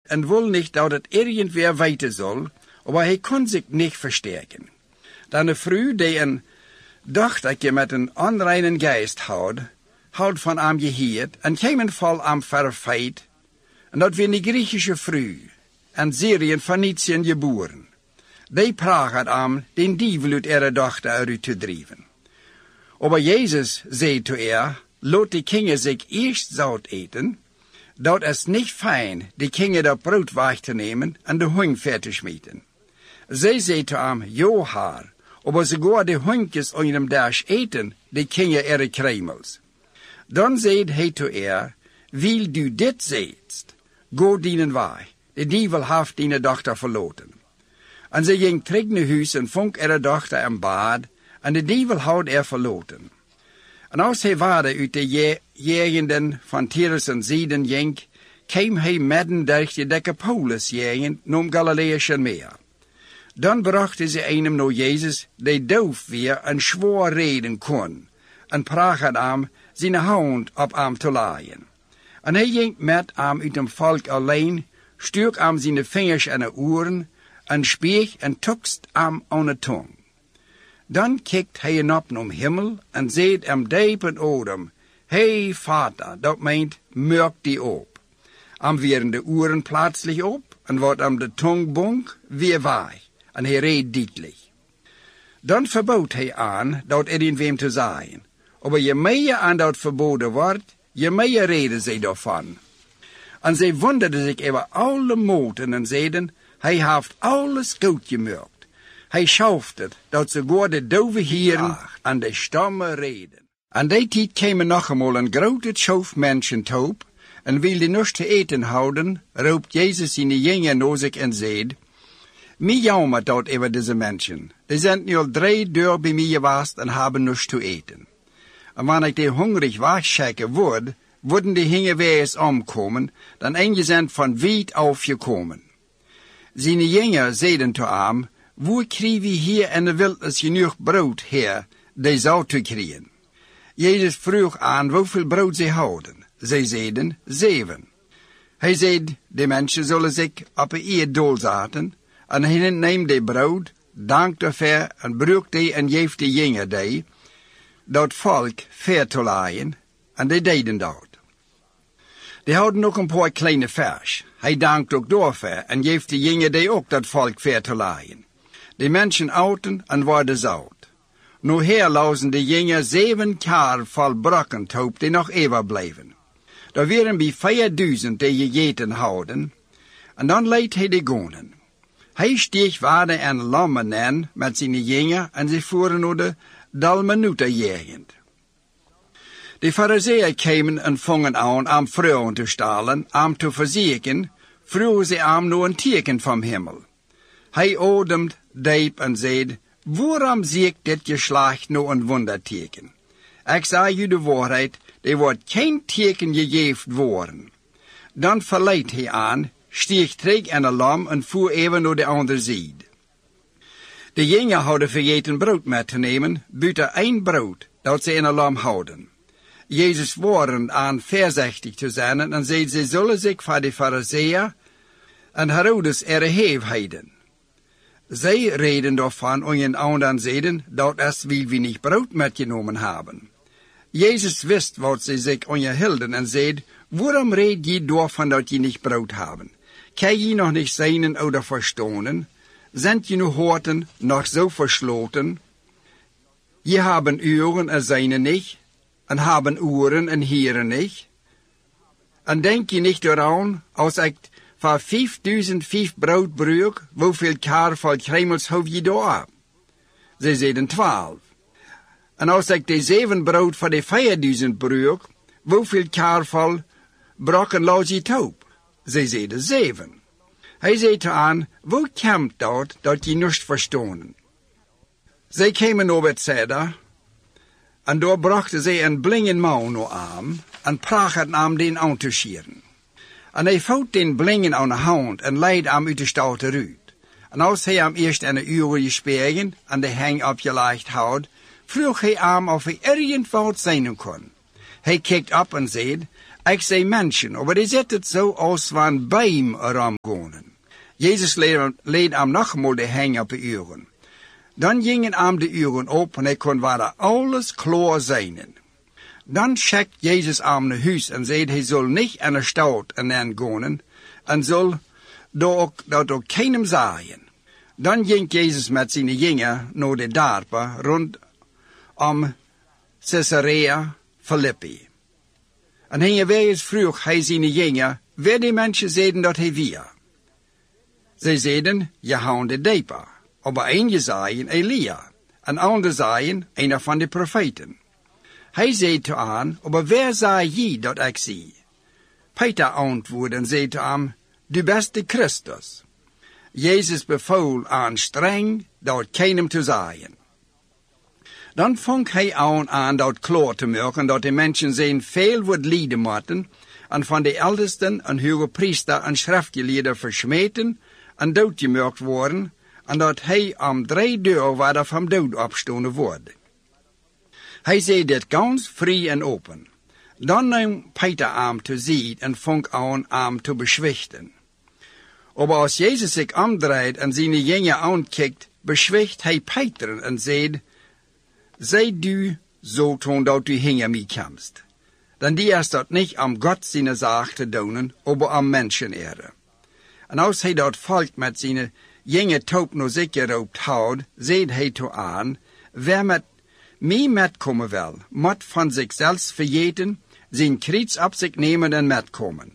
en wil niet dat het irgendwer weten zal, maar hij kon zich niet versterken. Dan een vrouw die een dochtertje met een onreinen geest had van hem geheerd en kwam vol hem verfeit. En dat weer een Griechische vrouw, en Syrië en Phoenicië geboren. Die praat hem den dievel uit ihre dochter uit te drijven. Maar Jezus zei toe laat die kinderen zich eerst zout eten. Dat is niet fijn, die kinderen dat brood weg te nemen en de hoing ver te smeten. Zij zei toe hem, jo haar, maar sogar de hoingjes in hem dash eten, die kinderen ihre kremels. Dan zei hij toe wil du dit zeetst, go dienen wij, de dievel heeft die dochter verloten. En ze ging terug naar huis en vond ihre dochter in bad, en de dievel had verloten. En als hij waarde uit de gegenden van Tyrus en Sidon ging, kwam hij midden durch de Decapolis-gegend naar Galileïsche meer. Dan brachten ze einem naar Jezus, die doof weer en zwaar reden kon, en praat hem zijn hand op hem te laaien. En hij ging met hem uit het volk alleen, stuk hem zijn vingers en de oren, en spreek en tukst hem aan de tong. Dan kijkt hij op naar hemel en zegt hem diep in adem, hey Vater, dat meent, merk die op. Hem werden de oren plaatselijk op, en wordt hem de tong bonk weer weg, en hij reed duidelijk. Dan verbood hij aan dat irgendwem te zeggen. Maar je meer aan dat verboden wordt, je meer reden zij daarvan. En zij wonderden zich over alle moten en zeiden, hij heeft alles goed gemaakt. Hij schaft het, dat sogar de dove heren en de stomme reden. Aan die tijd kwamen nog eenmaal een grote schof mensen toe, en wilde niets te eten houden, roept Jezus zijn jongeren naar zich en zegt, mij jammer dat over deze mensen. Die zijn nu al 3 dagen bij mij geweest en hebben niets te eten. En wanneer ik die hongerig wegschikken word, worden die hingen weer eens omkomen, dan een zijn van wijd afgekomen. Zijn jongeren zeiden te hem, hoe krijgen we hier in de wildnis genoeg brood, Heer, die zou te krijgen? Jezus vroeg aan hoeveel brood zij houden. Zij zeiden 7. Hij zei, de mensen zullen zich op een eerdol zetten, en hij neemt die brood, dankt ervoor en bruikt die en geeft de jongeren die, dat volk ver te laaien, en die deden dat. Die hadden ook een paar kleine vers. Hij dankt ook daarvoor en geeft de jongeren die ook dat volk ver te laaien. De mensen outen en worden zout. Nu her lauzen de jongeren 7 keer vol brokken toe die nog overblijven. Er waren bij 4000 die gegeten houden, en dan leidt hij de gonen. Hij steeg waarde en lammen aan met zijn jongeren en ze voeren naar de Dalmanuta-gegend. De Farizeeën kwamen en vongen aan vrouwen te stalen, te verzieken, vroegen ze naar een teken van hemel. Hij ademt diep en zei, waarom zie ik dit geslacht naar een wonderteken? Ik zeg u de waarheid, er wordt geen teken gegeven worden. Dan verleidt hij aan, steeg terug in de lam en voer even naar de andere zijde. De jongeren hadden vergeten brood mee te nemen, buiten 1 brood, dat ze in de lam houden. Jezus waren aan voorzichtig te zijn en zei, ze zullen zich voor de Farizeeën en Herodes heefheden. Zij reden daarvan en een ander zeiden, dat is wil we niet brood metgenomen hebben. Jezus wist wat ze zich onderhielden en zei, waarom reed je daarvan dat je niet brood hebben? Kan je nog niet zijn oder verstonen? Zijn je nu horten nog zo versloten? Je hebben oren en zijn niet, en hebben oren en heren niet. En denk je niet eraan, als ik voor 5005 brood broek, hoeveel keer vol kremels hoef je daar? Ze zeiden 12. En als ik de 7 brood voor de 4000 broek, hoeveel keer vol brokken laat je toe? Ze zeiden 7. Hij zei te aan, hoe komt dat je niet verstonen? Zij kwamen naar Bethsaida, en daar brachten zij een blinde man naar hem, en praten hem den aan te scheren. En hij vouwt den blingen aan de hand en leidde hem uit de stad eruit. En als hij hem eerst een uur gespeeld en de hang opgelegd had, vroeg hij hem of hij ergens wat zijn kon. Hij kijkt op en zei, Ik zei mensen, maar die zet het zo als van beim erom gonen. Jezus leed hem nogmaals de hang op de uren. Dan gingen hem de uren op en hij kon waar alles klaar zijn. Dan schickt Jezus hem naar huis en zei hij zal niet aan de stad en gonen en zal dat ook keinem zaaien. Dan ging Jezus met zijn jingen naar de dorpen rondom Caesarea Philippi. En hij vroeg hij zijn jingen, waar die mensen zeiden dat hij weer. Zij zeiden, Johannes de Doper. Maar een zeiden Elia, en ander zeiden een van de profeten. Hij zei te aan, maar waar zei je dat ik zie? Peter antwoordde en zei te hem, du bent de Christus. Jezus beval aan streng dat keinem te zeggen. Dan vond hij aan dat klaar te maken dat de mensen zijn veel wordt lijden moeten en van de eldesten en hoge priester en schriftgeleerden versmeten en doodgemaakt worden en dat hij om 3 dagen waar van dood opstonden wordt. Hij zei dit ganz vrij en open. Dan nam Peter hem te zien en vond aan hem te beschwichten. Maar als Jezus zich omdraait en zijn jingen aankijkt, beschwicht hij Peter en zei, zij du zo toen dat u hinter mij komst. Dan die is dat niet om God zijn zaak te doen, maar om mensenere. En als hij dat volk met zijn jingen taub naar zich geroopt houdt, zei hij toe aan, wer met mij metkomen wil, moet van zichzelf vergeten, zijn kruis op zich nemen en metkomen.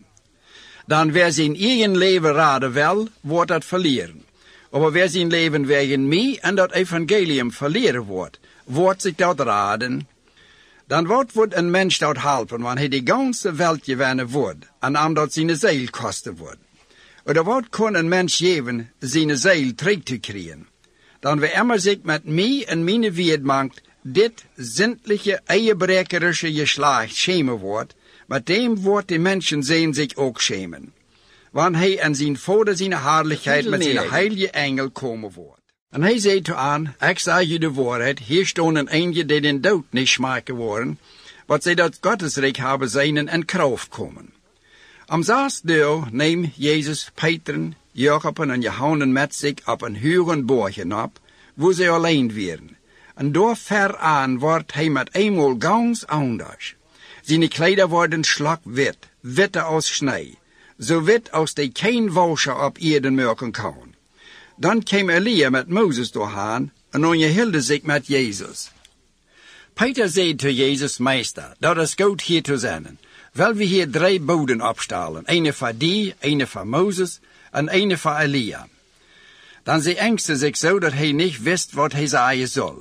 Dan wer zijn eigen leven raden wil, wordt dat verleren. Maar wer zijn leven wegen mij en dat evangelium verleren wordt zich dat raden. Dan wordt een mens dat helpen, want hij de ganze welt gewinnen wordt, en omdat zijn ziel kosten wordt. Oder wat kon een mens geven zijn ziel terug te krijgen? Dan wer immer zich met mij en mijn wierd maakt, dit zindliche, eierbrekerische geslacht schemen wordt, met dem wordt de mensen zijn zich ook schemen. Want hij en zijn vader zijn heerlijkheid met zijn heilige engel komen wordt. En hij zei toe aan, ik zeg je de waarheid, hier stonden eentje die den dood niet smaken worden, wat zij dat Gottesrijk hebben zijn en kracht komen. Am 6e dag neemt Jezus Peter, Jacob en Johannes met zich op een hogen borgen op, waar zij alleen waren. En door ver aan wordt hij met eenmaal ganz anders. Zijn kleider worden slagwit, witter als snee, zo wit als die geen wascher op aarde maken kan. Dan kwam Elia met Mozes doorheen en onderhield zich met Jezus. Peter zei te Jezus, meester, dat is goed hier te zijn. Wel we hier 3 boden opstalen, een voor die, een voor Mozes en een voor Elia. Dan zij angstte zich zo dat hij niet wist wat hij zeggen zal.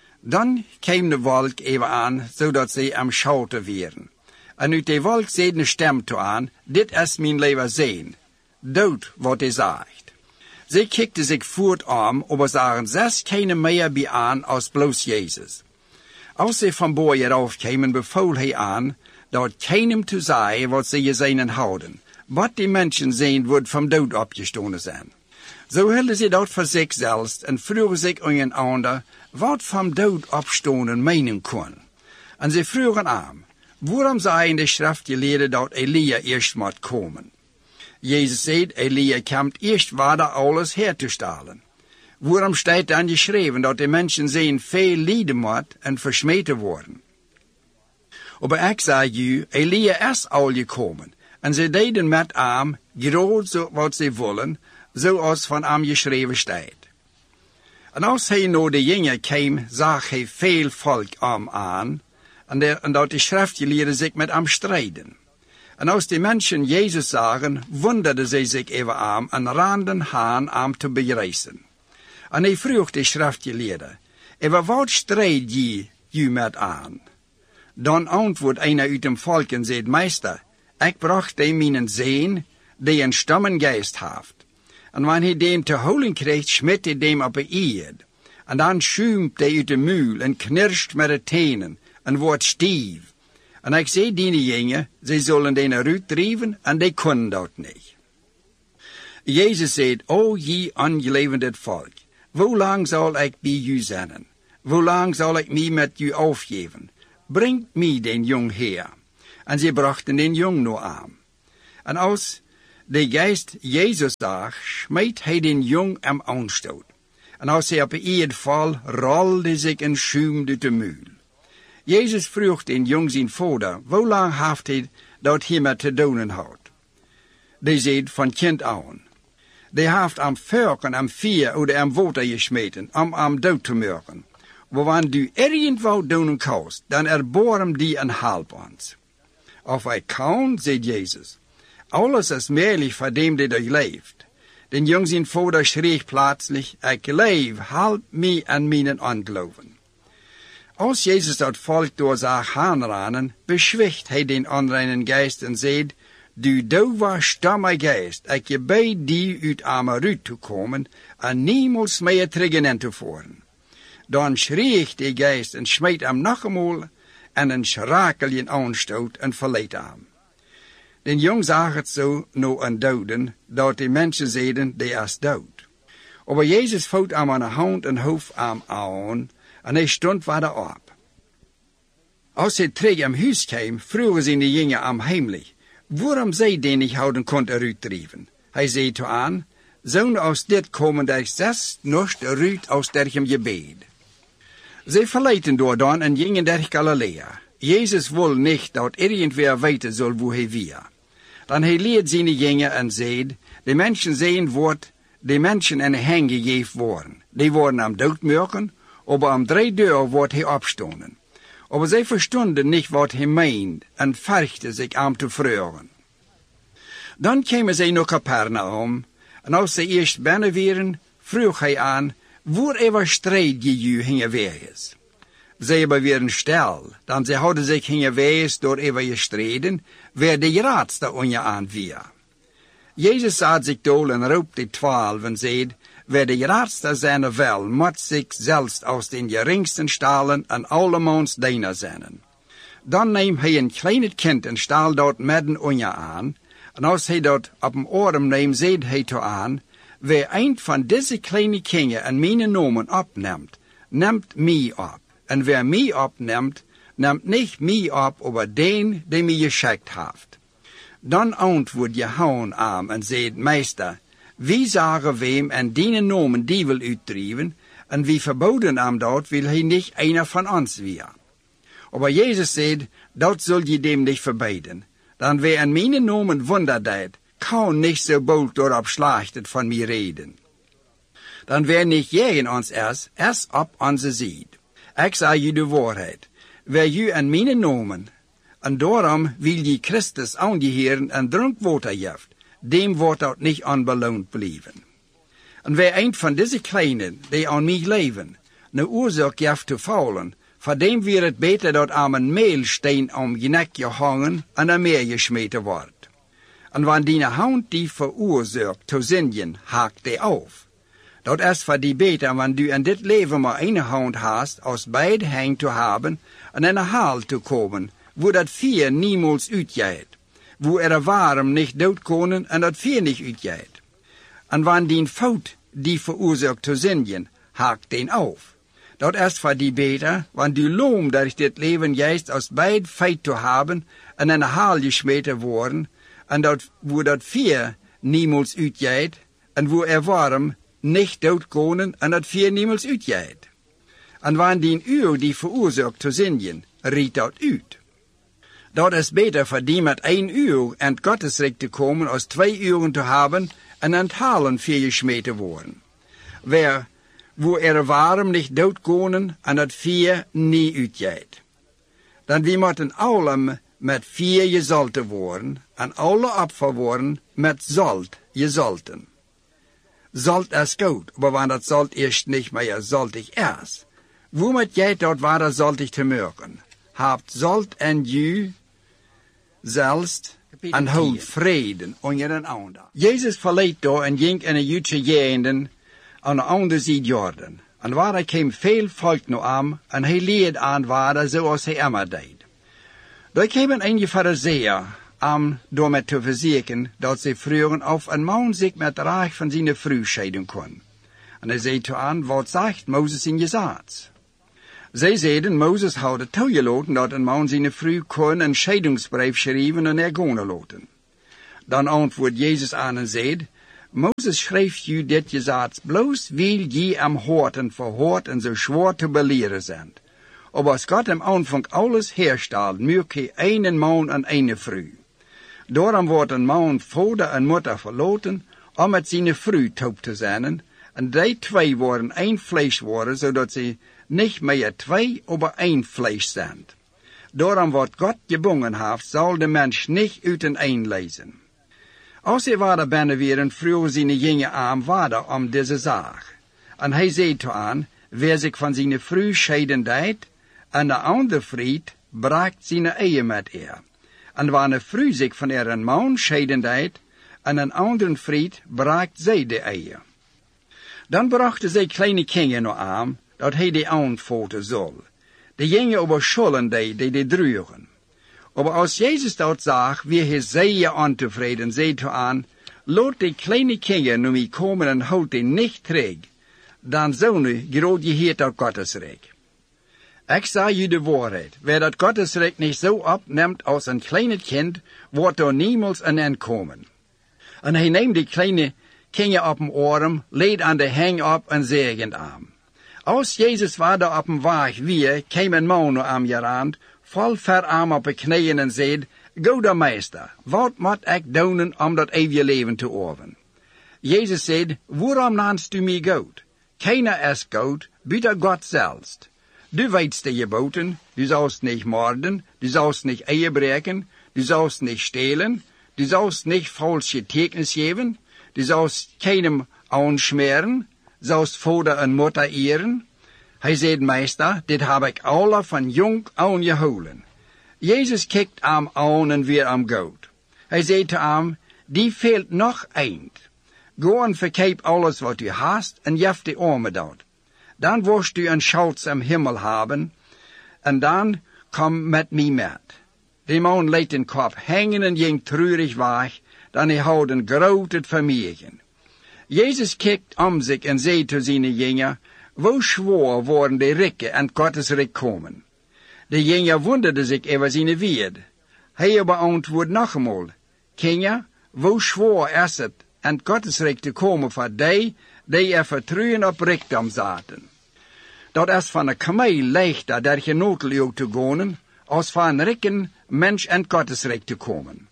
Dan kwam de wolk even aan, zodat zij am schouten waren. En uit de wolk zei een stem toe aan, dit is mijn leven zijn. Dood wat hij zegt. Zij kikte zich voort om, maar zagen 6 keine meer bij aan als bloos Jezus. Als zij van boven eraf kwamen, beval hij aan, dat keinem te zeggen wat zij gezien houden. Wat die mensen zijn, wordt van dood opgestonden zijn. Zo hielden ze dat voor zichzelf en vroegen zich aan een ander, wat van dood opstonden menen kon. En ze vroegen aan, waarom zeiden de schriftgeleerden dat Elia eerst moet komen? Jezus zei, Elia komt eerst waar alles her te stellen. Waarom staat dan geschreven dat de mensen zijn veel lijden moet en versmeten worden? Maar ik zeg u, Elia is al gekomen, en ze deden met hem groot wat ze willen, zoals van hem geschreven staat. En als hij naar de jingen kwam, zag hij veel volk aan, en dat de schriftgeleerden zich met hem strijden. En als de mensen Jezus zagen, wonderden zij zich even aan en renden aan hem te bereizen. En hij vroeg de schriftgeleerden, over wat strijd je met aan? Dan antwoordt een uit dem volk en zei, meester, ik bracht hem mijn zoon, die een stammengeest heeft. En wanneer hij dem te holen kreeg, smet hij dem op de eerd. En dan schuimt hij uit de muil en knirscht met de tenen en wordt stief. En ik zei die jongen, zij zullen den eruit drijven en die kunnen dat niet. Jezus zei, o je ongelevende volk, hoe lang zal ik bij u zijn? Hoe lang zal ik mij met u afgeven? Brengt mij den jong heer. en ze brachten den jong nog aan. En als de geest Jezus zag, smeet hij den jong am aanstoot. En als hij op een val, rolde zich een schuim uit de muil. Jezus vroeg den jong zijn vader, hoe lang heeft hij dat hiermee te doen had? Die zei van kind aan. Die heeft am vuurken am vier oder am water gesmeten, om am dood te maken. Wanneer du irgendwo doen kost, dan erboren die een halb ons. Of hij kan, zei Jezus, alles is möglich voor dem die leeft. Den jong zijn vader schreef plötzlich, ik leef, halb mij en mijn ongeloven. Als Jezus dat volk door zich aanranen, beschwicht hij den onreinen geest en zei, du dove stamme geest, ik je bij die uit Amarut te komen en niemals meer terug in te voeren. Dan schreef de geest en smeet hem nog eenmaal en een schrakelje aanstoot en verleed hem. Den jong zag het zo nou een doden, dat de mensen zeiden, die is dood. Maar Jezus voot hem aan de hand en hoofd hem aan, en hij stond verder op. Als hij terug in huis kwam, vroegen ze de jongen hem heimelijk, waarom zij den niet houden kon eruit drijven. Hij zei toe aan, zo'n als dit komen der 6 nacht eruit als dergem gebed. Zij verleiden door dan en gingen der Galilea. Jezus wil niet dat irgendwer weten zal hoe hij weer. Dan hij leert zijn jongen en zei, de mensen zijn wordt de mensen in de hang gegeven worden. Die worden am dood maken, maar am 3 dagen wordt hij opstonden. Maar zij verstonden niet wat hij meent en vergden zich aan te vragen. Dan kwamen zij naar Capernaum, en als zij eerst binnen waren, vroeg hij aan, waar strijd je hingen wees. Zij hebben weer stil, dan zij hadden zich hingen wees door even gestreden, waar de raadste on je aan weer. Jezus zat zich dol en roep de 12 en zei, waar de raadste zijn wel, moet zich zelfs als den geringsten stalen en allemans diener zijn. Dan neemt hij een klein kind en staal dat midden on je aan, en als hij dat op een oren neemt, zei hij toe aan, wie een van deze kleine kinderen en mijn nomen opneemt, neemt mij op. En wie mij opneemt, neemt niet mij op, maar den die mij geschikt heeft. Dan antwoordt Johannes aan en zei, meester, wie zagen wem en die nomen die wil uitdrijven, en wie verboden hem dat, wil hij niet einer van ons weer. Maar Jezus zei, dat zul je dem niet verbieden. Dan wie in mijn nomen wonder deed, kan niet zo bold doorop slachtet van mij reden. Dan wie niet tegen ons is op onze zijde. Ik zeg je de waarheid. Wie je in mijn nomen, en daarom wil je Christus aanheren en drinkwater geeft, dem wordt dat niet onbeloond blijven. En wie een van deze kleinen, die aan mij leven, een oorzaak geeft te vallen, voor dem weer het beter dat aan een meelsteen om je nek gehangen en aan meer gesmeten wordt. En wanneer die hand die veroorzaakt te zinnen, haakt die af. Dat is voor die beter, wanneer du in dit leven maar een hand hast, als beide hang te hebben en in een haal te komen, wo dat 4 niemals uitgaat, wo warm niet dood konen en dat 4 niet uitgaat. En wanneer die fout die veroorzaakt te zinnen, haakt den af. Dat is voor die beter, wanneer du loom dat dit leven juist als beide feit te hebben en in een haal gesmeten worden, en dat wo dat 4 niemals uitgaat, en wo warm niet dood konen en dat 4 niemals uitgaat. En wanneer die uur die veroorzaakt te zinnen, riet dat uit. Dat is beter voor die met 1 uur in het Gottesrijk te komen, als 2 uren te hebben en aan het halen 4 gesmeten worden. Wo warm niet dood konen en dat 4 niet uitgaat. Dan wie moeten alle met 4 gezalten worden en alle opfer worden met zalt gezalten. Zalt is goed, maar wanneer dat zalt eerst niet meer zaltig is, hoe moet jij dat waar zaltig te maken? Habt zalt en ju zelfs en houd vrede onder een ander. Jezus verliet daar en ging in een Joodse gegenden aan de andere zijde Jordan. En waar kwam veel volk naar hem en hij leerde aan waar zoals hij immer deed. Daar kwamen enige Farizeeën om daarmee te verzekeren dat ze vroegen of een man zich met recht van zijn vrouw scheiden kon. En hij zei toe aan, wat zegt Mozes in Gesetz? Zij zeiden, Mozes had het toegelaten dat een man zijn vrouw kon een scheidingsbrief schrijven en gaan laten. Dan antwoordt Jezus aan en zei, Mozes schreef u dit gezegd, bloos wil je am horten verhoord en zo zwaar te beleren zijn. Aber als God am Anfang alles herstelt, moet hij een man en een vrouw. Daarom wordt een man vader en moeder verlaten, om met zijn vrouw taub te zijn, en die twee worden één vlees worden, zodat ze niet meer twee, aber één vlees zijn. Daarom wordt God gebonden heeft, zal de mens niet uit een lezen. Als hij vader binnen weer, vroeg zijn jonge arm vader om deze zaak. En hij zei toe aan, wer zich van zijn vrouw scheiden deed, en de andere vriend braakt zijn eie met haar. En wanneer vrouw zich van een man scheiden deed, en een andere vriend braakt zij de eie. Dan brachten zij kleine kinderen naar aan, dat hij die aanvoeren zal. De jongen overschollen die droegen. Maar als Jezus dat zag, wie hij zeer ontevreden, zei toe aan, laat die kleine kinderen naar mij komen en houd die niet terug. Dan zou nu groot geheerd uit Gottes rijk. Ik zeg je de waarheid, wer dat Gottes rijk niet zo opneemt als een kleine kind, wordt er niemals een end komen. En hij neemt die kleine kinderen op een arm, leed aan de hang op en zegend aan. Als Jezus vader op een weg weer, kwam een man naar hem gerand, vol verarm op de knieën en zei, Goede meester, wat moet ik doen om dat eeuwige leven te erven? Jezus zei, waarom naamst u mij goed? Keiner is goed, buiten God zelfs. Du weet de geboten, du sollst nicht morden, du sollst nicht Ehe breken, du sollst nicht stehlen, du sollst nicht falsche Zeugnis geben, du sollst keinem aanschmeren, sollst Vater en Mutter ehren. Hij zei, meester, dit heb ik alle van jong aan gehouden. Jezus kijkt hem aan en weer hem goed. Hij zei te hem, die fehlt nog eind. Go en verkeep alles wat u hast en jef de armen dat. Dan wirst u een Schatz am Himmel haben, en dan kom met mij met. De man liet den kop hangen en ging treurig weg, dan hij had een groot vermogen. Jezus kijkt om zich en zei te zijn jongen, wo schwoor worden de rijken en Gottes rijk komen. De jongen wonderde zich over zijn woord. Hij beantwoordde nog eenmaal, kinderen, wo schwoor is het en Gottes rijk te komen voor die er vertrouwen op rijkdom zaten. Dat is van een kameel leichter der genotel te gaan, als van een rijken mens en Gottes rijk te komen.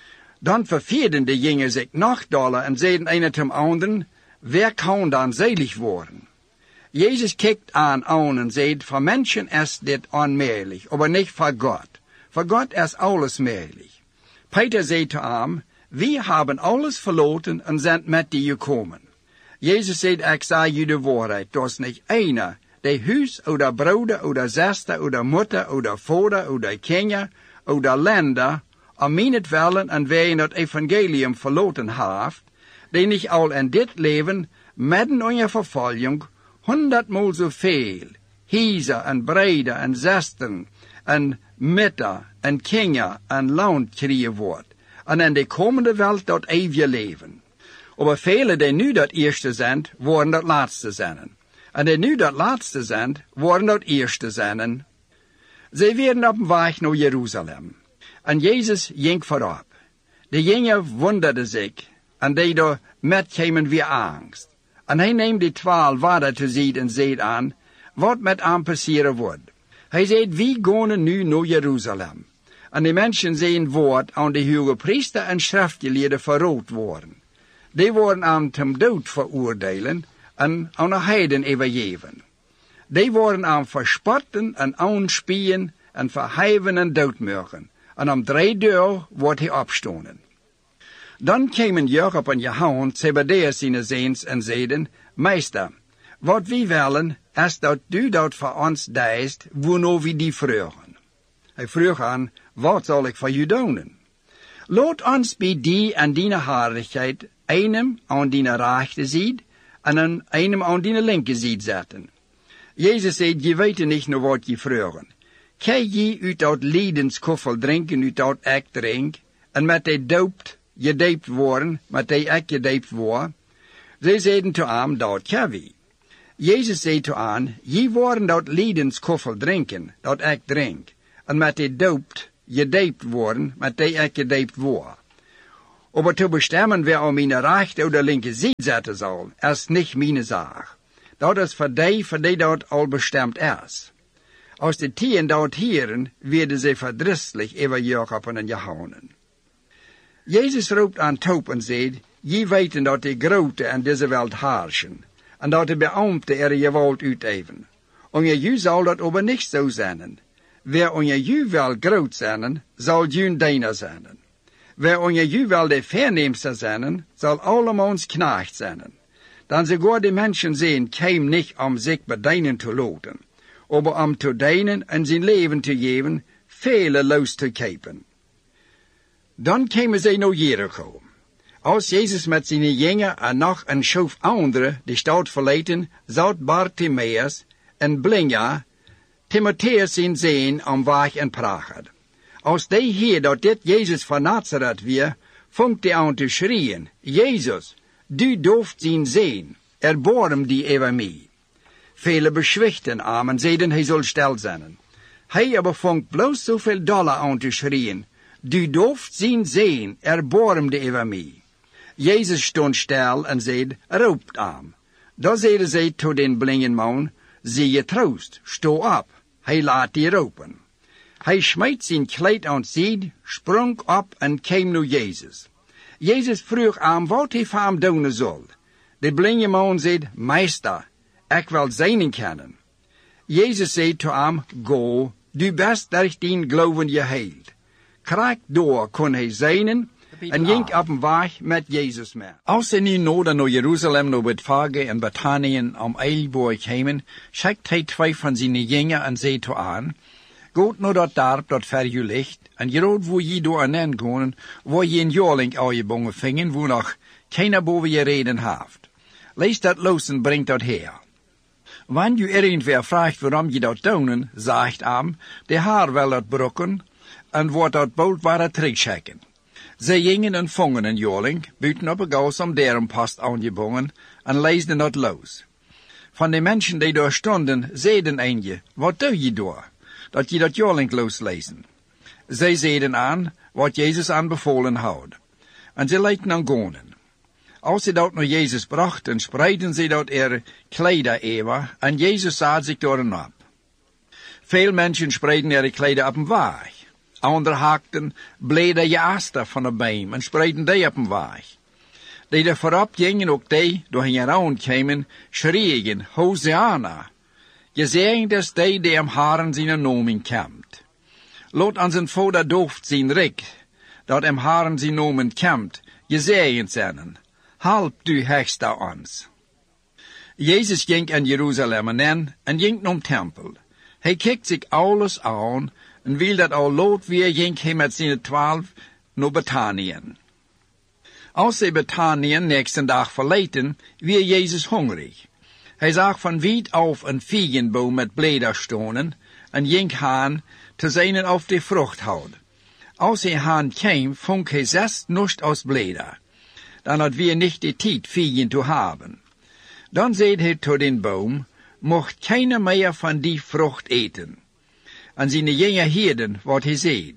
Dan verveerden de jongen zich nog doller en zeiden een zum anderen, wer kan dan selig worden? Jezus kijkt aan en zegt, voor mensen is dit onmogelijk, maar niet voor God. Voor God is alles mogelijk. Peter zei te hem, we hebben alles verloren en zijn met die gekomen. Jezus zegt, ik zeg je de waarheid, er is niet einer, die huis, oder broeder, oder zuster, oder moeder, oder vader, oder kinderen, oder länder, om mijnentwillen en wij het evangelium verloren heeft, die niet al in dit leven, midden in je vervolging, 100-maal zoveel, huizen en breder en zusteren en mütter en kinderen en land krijgen wordt, en in de komende wereld dat eeuwige leven. Maar velen die nu dat eerste zijn, worden dat laatste zijn. En die nu dat laatste zijn, worden dat eerste zijn. Zij werden op weg naar Jeruzalem. En Jezus ging voorop. De jongen wonderden zich, en die daar met kwamen weer angst. En hij neemt die 12 vader te zien en zei aan, wat met hem passeren wordt. Hij zei, wie gaan nu naar Jeruzalem? En de mensen zijn woord aan de hoge priester en schriftgeleerden verrood worden. Die worden hem ten dood veroordelen en aan de heiden overgeven. Die worden hem verspotten en aanspien en verheven en doodmaken. En om 3 dagen wordt hij opstonden. Dan kwamen Jacob en Johannes, Zebedeus zijn zoons, en zeiden, Meester, wat wij willen, is dat du dat voor ons deist, waarna we die vragen. Hij vroeg aan, wat zal ik voor u doen? Laat ons bij die en die heiligheid, einem aan die rechterzijde en einem aan die linkerzijde zetten. Jezus zei, je weet niet naar wat je vragen. Kan je uit dat ledenskoffel drinken, uit dat ik drink, en met die doopt, gedoopt worden, met die ik gedoopt word? Zij zeiden te hem, dat kan we. Jezus zei toe aan, je worden dat liedenskoffel drinken, dat ik drink, en met die doopt, gedoopt worden, met die ik gedoopt word. Aber te bestemmen wer om mijn rechte oder linke zijde zetten zal, is niet mijn zaak. Dat is voor die dat al bestemd is. Als de tien dat hieren, werden ze verdrießlich over Jacob en Johannes. Jezus roept aan Toop en zegt, je weten dat de grote in deze wereld heersen, en dat de beambten er geweld uitoefenen. Onder ju zal dat aber niet zo zijn. Wer onder ju wel groot zijn, zal ju diener zijn. Wer onder ju wel de verneemste zijn, zal allemans knecht zijn. Dan sogar de mensen zijn keim niet om zich bedienen te laten, aber om te dienen en zijn leven te geven, vele los te kepen. Dan kwamen zij naar Jericho. Als Jezus met zijn jongeren en nog een schoof anderen de stad verlieten, zat Bartimaeus en blinde Timotheus zijn zeen om weg en praat. Als die hier dat dit Jezus van Nazareth weer, vangt hij aan te schreeuwen, Jezus, du dooft zien zien, erbarm die over mij. Vele beschwichten hem en zeiden hij zal stil zijn. Hij aber vangt bloos zoveel doller aan te schreeuwen, du dooft zien zien, erbarm die over mij. Jezus stond stil en zei, roept hem. Dan zeiden zij tot den blinden man, zie je troost, sto op, hij laat die roepen. Hij smijt zijn kleed aan zijde, sprong op en kwam naar Jezus. Jezus vroeg hem wat hij voor hem doen zal. De blinde man zei, meester, ik wil zijnen kennen. Jezus zei tot hem, go, du best durch dien geloven geheild. Krijg door kon hij zijnen, en ging op een weg met Jezus mee. Als ze nu nodig naar Jeruzalem, naar Bethphage en Bethanien om Eilborg kwamen, schikt hij twee van zijn jongeren en zei toe aan, Gaat naar dat dorp dat ver je ligt, en groot wo je door aan gaan, waar je een jaarling uitgebonden vingen, wo nog keiner boven je reden heeft. Lees dat los en brengt dat her. Wanneer je irgendwer vraagt waarom je dat doen, zegt hem, de haar wil dat brokken, en wordt dat bold waren terugschikken. Zij gingen en vongen een jaarling, buiten op een gaus om deren post aangebonden, en leesden dat los. Van de mensen die daar stonden, zeiden eentje, wat doe je door? Dat je dat jaarling loslezen. Zij zeiden aan, wat Jezus aanbevolen houdt. En ze lieten aan gonen. Als ze dat naar Jezus brachten, spreidden ze dat kleider over, en Jezus zag zich door en op. Veel mensen spreidden kleider op een weg. Anderen haakten blede jaaster van de beem en spreidden die op een weg. Die er voorop gingen, ook die door hen rond kwamen, schreeuwen, Hosanna. Gezegend is die am Haren zijn nomen komt. Laat aan zijn vader dooft zijn rik, dat am Haren zijn nomen komt, gezegend zijn. Help du hechste ons. Jezus ging aan Jeruzalem en ging naar de tempel. Hij kijkt zich alles aan en wil dat al laat weer ging hij met zijn 12 naar Bethanien. Als ze Bethanien nächsten dag verlieten, weer Jezus hongerig. Hij zag van wiet af een vijgenboom met bladeren stonen en ging haan te zijn op de vrucht houden. Als hij haan kwam, vond hij 6 nust aus bladeren. Dan had weer niet de tijd vijgen te hebben. Dan zei hij tot den boom, mocht keiner meer van die vrucht eten. En zijn jonge hielden wat hij zei.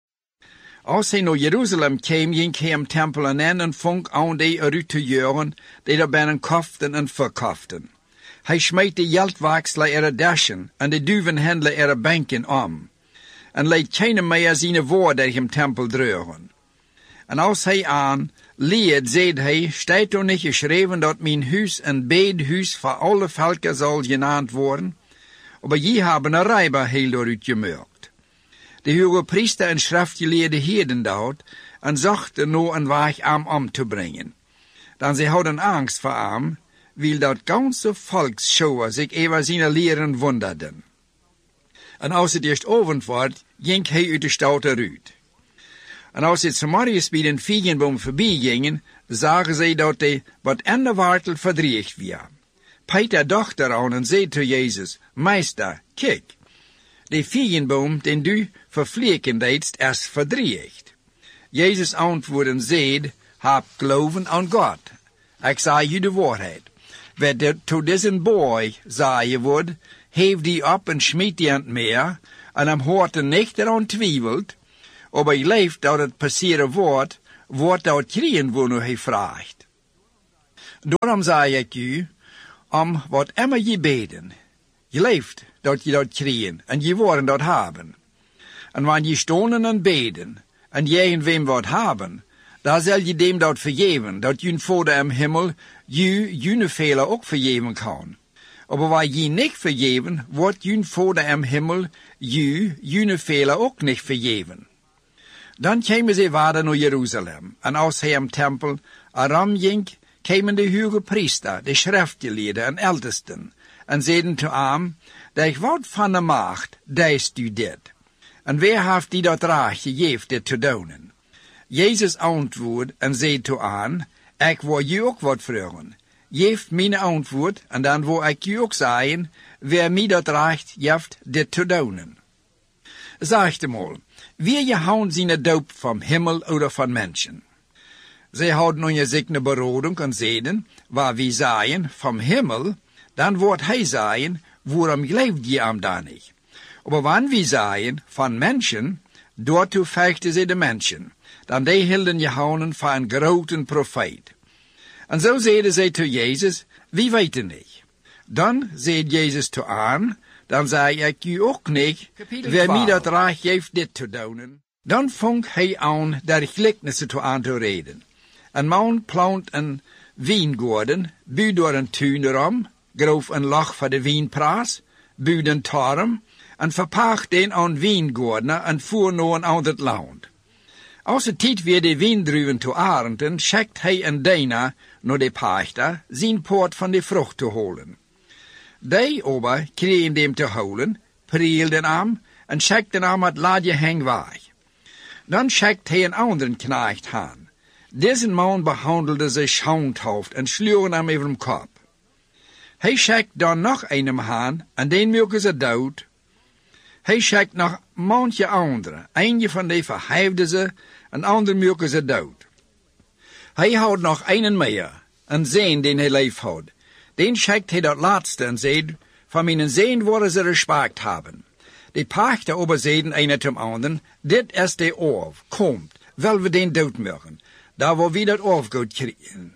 Als hij naar Jeruzalem kwam, ging hij om tempel en vond aan die eruit te jeuren, die er binnen koften en verkoften. Hij smeet de geldwaksler ere dashen en de duvenhandler ere banken om. En leed keiner meer zijn woord uit hem tempel dreuren. En als hij aan leed, zei hij, staat er niet geschreven dat mijn huis een bedehuis voor alle volken zal genaamd worden? Maar je hebben een rijber heel dooruit gemerkt. De hoge priester en schriftgeleerde hielden dat en zochten naar een weg om te brengen. Dan ze hadden angst voor hem, wil dat ganze volksschouwer zich over zijn leren wonderden. En als het eerst avond werd, ging hij uit de stad eruit. En als het Samariërs bij den vijgenboom voorbij gingen, zagen zij dat hij wat in de wortel verdriecht was. Peter dacht eraan en zei tot Jezus, Meester, kijk, de vijgenboom den du vervliegen deedst, is verdriecht. Jezus antwoordde en zei, heb geloven aan God. Ik zei je de waarheid. wer to diesen boy zeggen wordt, heeft die op en schmiet die aan het meer, en hem hoort er niet eraan twijfelt, aber hij leeft dat het passeren wordt dat kriegen wo nu hij vraagt. Daarom zei ik u, om wat immer je beden, je leeft dat je dat kriegen, en je worden dat hebben. En wanneer je stonen en beden, en je wem wat hebben, dan zal je dem dat vergeven, dat je Vader im Himmel je Fehler ook vergeven kan. Aber waar je niet vergeven, wordt je Vader im Himmel je Fehler ook niet vergeven. Dan kwamen ze verder naar Jeruzalem, en als hij im tempel aram ging, kwamen de hoge priester, de schriftgeleerden en ältesten, en zeiden te hem, dat ik wat van de macht, deist u dit. En wie heeft die dat recht gegeven dit te doen? Jezus antwoord en zei te aan, ik wil je ook wat vragen. Geef mijn antwoord, en dan wil ik je ook zeggen, wie mij dat recht geeft dit te doen. Zeg eenmaal, wie je houdt zijn doop van Himmel of van mensen? Zij houden een gezegde beroding en zeiden, waar wie zeggen, van Himmel, dan wordt hij zeggen, waarom gelooft je hem dan niet? Maar wanneer we zeggen, van mensen, daartoe vechten ze de mensen. Dan die hielden Johannes voor een grote profeet. En zo zeiden zij te Jezus, wie weten niet. Dan zei Jezus te aan, dan zei ik u ook niet, wie mij dat recht geeft dit te doen. Dan vong hij aan der gelijkenissen te aan te reden. Een man plant een wijngaarden, buurt door een tuin erom, groof een lach voor de wijnpraat, buurt een torm, en verpacht den aan wijngaardener en voer naar een ander land. Als het tijd weer de wijndruwen te arenden, schickt hij een dienaar naar de pachter, zijn poort van de vrucht te holen. Die ober kregen hem te holen, prielden hem en schikten hem het ladje heen weg. Dan schikt hij een anderen knecht aan. Deze man behandelde ze schaamhoofd en sloeg hem over de kop. Hij schikt dan nog een aan en den melken ze dood. Hij schikt nog manche andere. Eentje van die verhefde ze, en ander melken ze dood. Hij houdt nog een meer, een zeen den hij lief houdt. Den schikt hij dat laatste en zegt, van mijn zeen worden ze respect hebben. De pachter ober zeiden een zum anderen, dit is de orf, komt, wel we den dood melken. Daar wil we dat orf goed krijgen.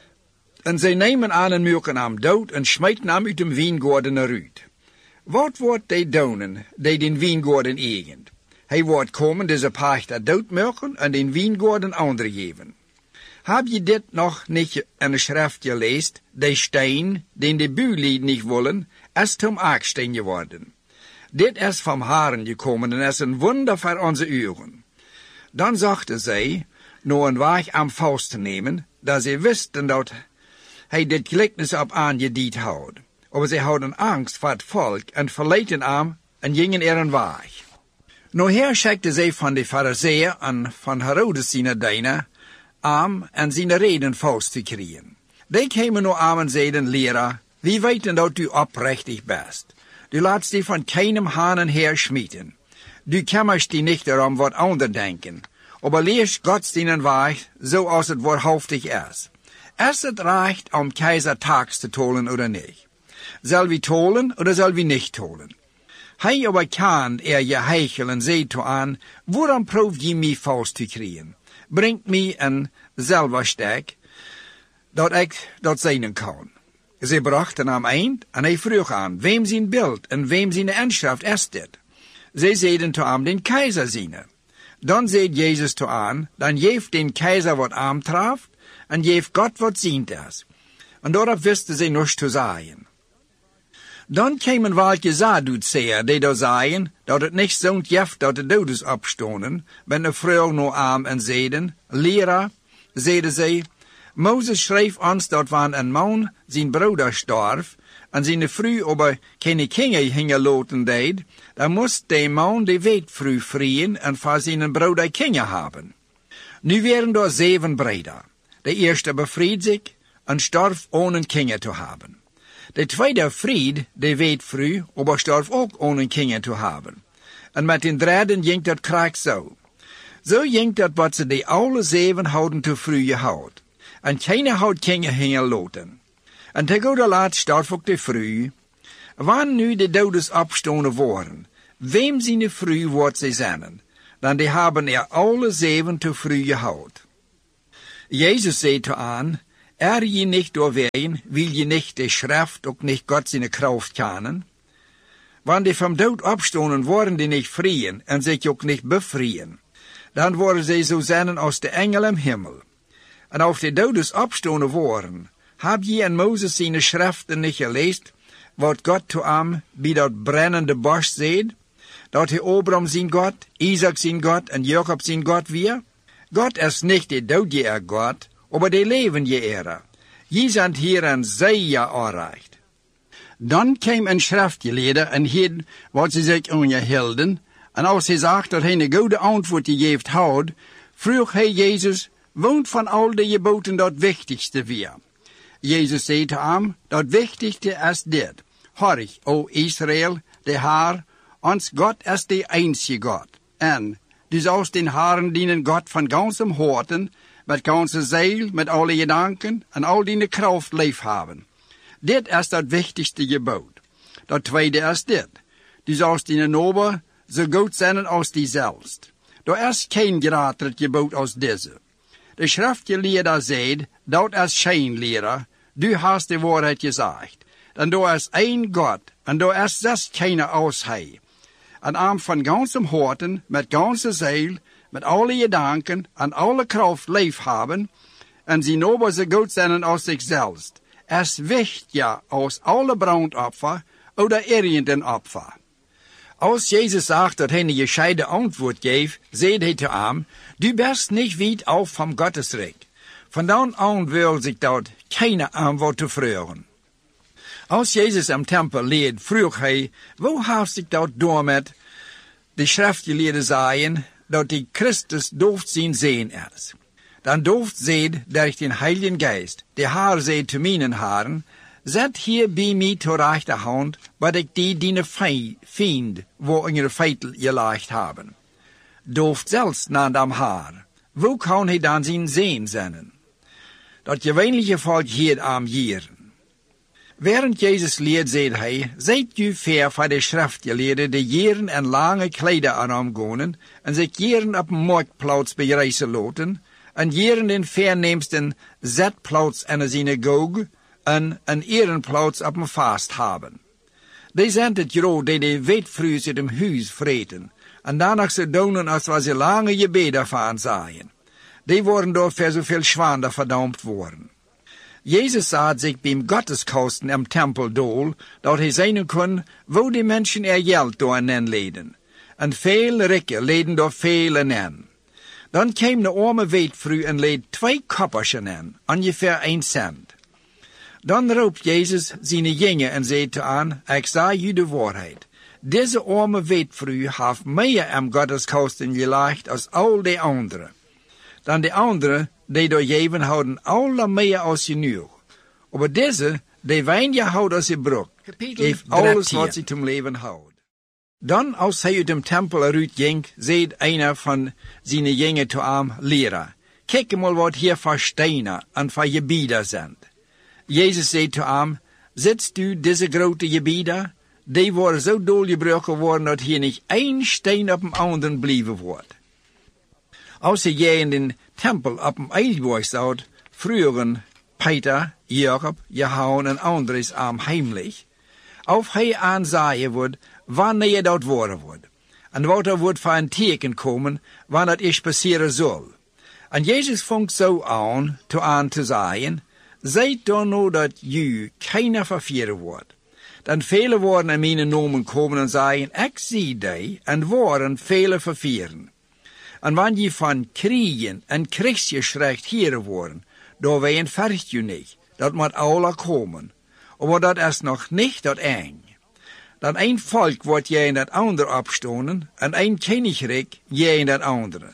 En zij nemen aan en melken hem dood en smijten hem uit de wijngaarden eruit. Wat wordt die doen, die den wijngaarden eigent? Hij wordt komen deze pachter doodmelken en den wijngaarden anderen geven. Heb je dit nog niet in de schrift gelezen? De steen, den de buurlieden niet willen, is zum Aksteen geworden. Dit is van Haren gekomen en is een wonder voor onze ogen. Dan zachten zij, naar een weg am vast te nemen, dat ze wisten dat hij dit gelijkenis op aangediend houdt. Maar ze hadden angst voor het volk en verleten hem en gingen er een weg. Nou her schikten zij van de Farizeeën en van Herodes zijn dienaar aan en zijn reden vast te krijgen. Die kwamen naar aan en zeiden, leraar, wie weten dat u oprechtig bent. Du laatst die van keinem hanen her schmieten. Du kümmerst die nicht darum, wat ander denken. Aber leerst Gott deinen Weg, zoals het waarhaftig is. Is het recht om keizer tax te tolen oder nicht? Zal we tolen oder zal we nicht tolen? Hij aber kan je heichel en zei toe aan, waarom proef je mij vast te krijgen? Brengt mij een zelfstek, dat ik dat zijn kan. Ze brachten hem eind en hij vroeg aan, wem zijn beeld en wem zijn inschrift is dit? Zij zeiden toe hem, den keizer ziene. Dan zei Jezus toe aan, dan geeft den keizer wat aantreft en geeft God wat ziend is. En daarop wisten ze niets te zeggen. Dan kwamen welke Sadduceeën die daar zeiden, dat het niet zo'n gift dat de dodes opstonden, met een vrouw naar hem en zeiden, leraar, zeiden zij, Mozes schreef ons dat wanneer een man zijn broeder starf en zijn vrouw over geen kinderen hingelaten deed, dan moest de man de weetvrouw vrieën en voor zijn broeder kinderen hebben. Nu waren er 7 broeders. De eerste bevried zich en starf ohne kinderen te hebben. De tweede vriend de weetvrouw, aber starf ook ohne kinderen te hebben. En met den derde ging dat krijg zo. Zo ging dat wat ze de alle 7 houden te vroeg gehouden. En keiner houdt kinderen hingelaten. En te goede laat staat ook de vrouw, wanneer nu de dodes opstonden worden, wem zijn de vrouw wordt zij zijn, dan die hebben alle 7 te vrouw gehouden. Jezus zei te aan, je niet doorween, wil je niet de schrift ook niet God zijn kracht kennen? Wanneer die van dood opstonden, worden die niet vrieën en zich ook niet bevrijen. Dan worden zij zo zijn als de engel im hemel. En als de dodes opstonden worden, heb je in Mozes zijn schriften niet gelezen, wat God te hem bij dat brennende bos zei, dat hij Abraham zijn God, Isaac zijn God en Jacob zijn God weer? God is niet de doodje God, maar de levende Ere. Je zijn hier en zij ja aanrecht. Dan kwam een schriftgeleerde en hield wat ze zich aangehielden, en als hij zag dat hij een goede antwoord gegeven had, vroeg hij Jezus, woont van al de geboden dat wichtigste weer? Jezus zei te hem, dat wichtigste is dit. Hoor, o Israël, de Heer, ons God is de einzige God. En du sollst den Herren dienen God van ganzem harten, met ganze ziel, met alle gedanken en al die kracht lief hebben. Dit is dat wichtigste gebod. Dat tweede is dit. Du sollst dienen neighbor zo goed zijn als diezelfs. Er is geen groter gebod als deze. De schriftgeleerde zei, dat is geen leraar, du hast de waarheid gezegd. En er is één God, en er is zelfs keine als hij. En am van ganzem harten, met ganze ziel, met alle gedanken en alle kracht lief hebben, en zijn neighbor zo goed zijn als zichzelf, is wichtiger als alle brandopfer oder irgendein Opfer. Als Jezus zag dat hij een gescheiden antwoord geeft, zei hij te hem, du bist niet weit af van Gottesreich. Van dan aan wil zich dat keine antwoord te vragen. Als Jezus im tempel leed, vroeg hij, wo heeft zich dat door met de schriftgeleerden zeiden, dat die Christus dooft zien is. Dan dooft zeid durch den Heiligen Geist, de Heer zei te mijnen Heren, zet hier bij mij te rechterhand, wat ik die vriend, wo ihre feitel gelegd hebben. Dooft zelfs naar dem Heer. Wo kan hij dan zien zijn? Dat gewöhnliche volk hier am Jieren. Während Jezus leert, zei hij, zijt u ver van de schriftgeleerden die jaren en lange kleider aangaan en zich jaren op een marktplaats bereizen laten, en jaren den verneemsten zetplaats in een synagoge en een ehrenplaats op een vast hebben. Die zijn het groot die de wetvruus uit hem huis vreten, en daarna ze doen als wat ze lange gebeden van zijn. Die worden door voor zoveel schwander verdampt worden. Jezus zat zich bij Gotteskosten im tempel dool, dat hij zijn kon, wo die mensen geld door en leden. En veel rikken leden door veel en. Dan kwam de arme wetvrouw en leed 2 koppersen in, ongeveer 1 cent. Dan roept Jezus zijn jongen en zei te aan, ik zei u de waarheid. Deze arme wetvrouw heeft meer im Gotteskosten gelegd als al die anderen. Dan de anderen, die door geven houden alle meer als genoeg. Maar deze, die weinig houden als je broek, geeft alles wat ze zum leven houdt. Dan, als hij uit dem tempel eruit ging, zei einer van zijn jongen te hem, leraar, kijk mal wat hier voor stenen en voor gebieden zijn. Jezus zei te hem, zitst u deze grote gebieden? Die worden zo doorgebroken worden dat hier niet 1 steen op een anderen blijven wordt. Als hij in den tempel op een eilboog zat, vroegen Peter, Jacob, Johannes en anderen am heimlich, of hij aanzaaien wordt wanneer dat worden wordt. En wat wordt voor een teken komen, wanneer het passeren zal. En Jezus vangt zo aan te zeggen, zijt dan nou dat u keiner vervieren wordt. Dan vele worden in mijn namen komen en zeggen, ik zie die, en worden vele vervieren. En wanneer je van kriegen en krijgsgeschrecht hier worden, door wij een vergt je niet, dat moet alle komen. Maar dat is nog niet dat eng. Dan een volk wordt jij in dat andere opstonden, en een koninkrijk jij in dat andere.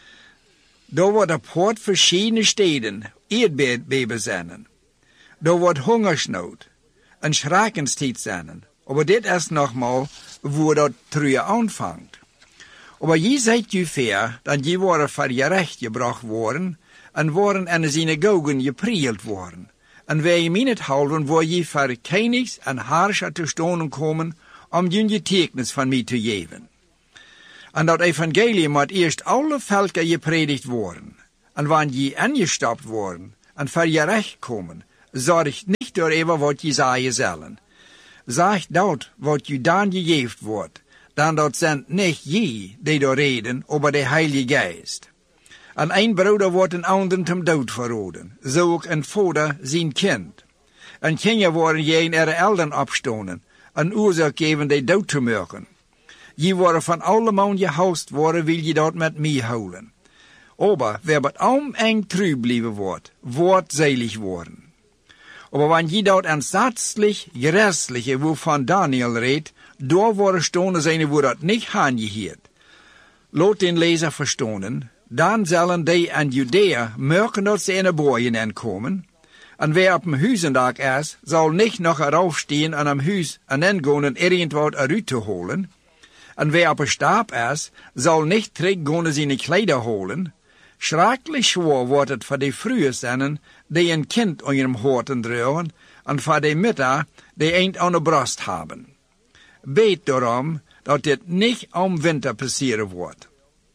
Daar wordt op hart verschillende steden aardbeben zijn. Daar wordt hongersnood, en schrakenstijd zijn. Maar dit is nogmaal, waar dat terug aanvangt. Maar je zijt je ver, dat je worden voor je recht gebracht worden, en worden in de synagogen geprield worden. en waar je min het houden, waar je voor kenigs en harscher te stonen komen, om je getuigenis van mij te geven. En dat evangelie moet eerst alle volken gepredikt worden. En wanneer je angestapt worden en voor je recht komen, zorg niet door even wat je zeggen zullen. Zeg dat wat je dan gegeven wordt, dan dat zijn niet je die door reden, maar de Heilige Geest. En een broeder wordt een ander ten dood verraden, zo ook een vader zijn kind. En kinderen worden je in ihre eltern opstonen, en oorzaak geven die dood te maken. Je worden van alle man gehoust worden, wil je dat met mij houden. Aber wer met om eng true blijven wordt selig worden. Aber wanneer je dat aansatzlich, gerestliche, waarvan Daniel redt, door worden stonen zijn wo dat niet aangeheerd. Laat den lezer verstonen, dan zullen die aan Judea merken dat ze in de boeien aankomen. En wie op een huizendag is, zal niet nog erop staan en am huis en ingaan en irgendwat eruit te holen. En wie op een stap is, zal niet teruggaan zijn kleider holen. Schrikkelijk zwaar wordt het voor de vroege zinnen die een kind aan hun horten dragen, en voor de middag die eind aan de borst hebben. Bid daarom dat dit niet om winter passeren wordt.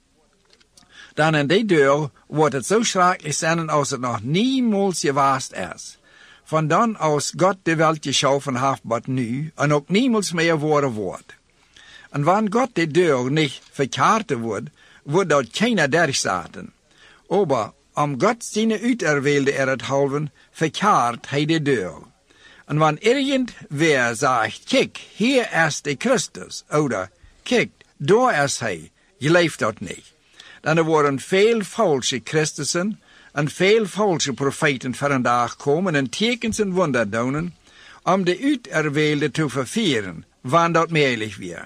Dan in die deur wordt het zo schrikkelijk zijn als het nog niemals geweest is. Van dan als God de wereld geschaffen heeft tot nu, en ook niemals meer worden wordt. En wanneer God de deur niet verkaarten wordt dat keiner durchzaten. Aber God zijn uiterwählte het houden, verkaart hij de deur. En wanneer irgendwer zegt, kijk, hier is de Christus, oder kijk, daar is hij, je leeft dat niet. Dan er worden veel valse Christussen en veel valse profeten vandaag komen en tekens en wonder doen, om de uiterwählte te vervieren, wanneer dat mogelijk weer.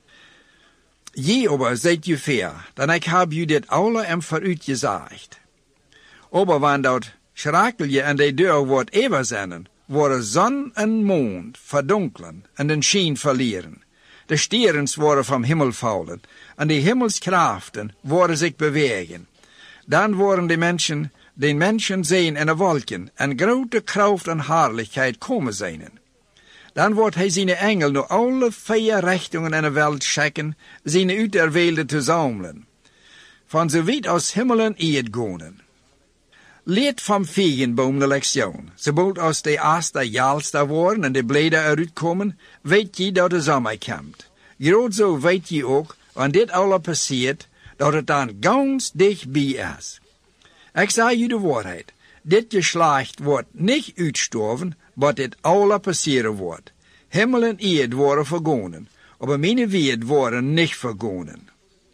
Je aber zijt je fair, dan ik heb je dit alle en vooruit gezegd. Aber wanneer dat schrakelje en de deur wordt even worden zon en mond verdonkelen en den schijn verlieren. De sterens worden vom Himmel vallen en de hemelskrachten worden zich bewegen. Dan worden de mensen zien in de wolken en grote kracht en heerlijkheid komen zijn. Dan wordt hij zijn engel naar alle 4 richtingen in de wereld schikken, zijn uiterwählte te zamelen. Van zo weit als hemelen eerd gaan. Leert vom vijgenboom de lektion. Sobald als de eerste jalster worden en de bladeren eruit komen, weet je dat de zomer komt. Groot zo weet je ook, wanneer dit alle passiert, dat het dan ganz dichtbij is. Ik zeg je de waarheid. Dit geslacht wordt niet uitsterven, maar dit alle passeren wordt. Himmel en aarde worden vergonen, maar mijn woord worden niet vergonen.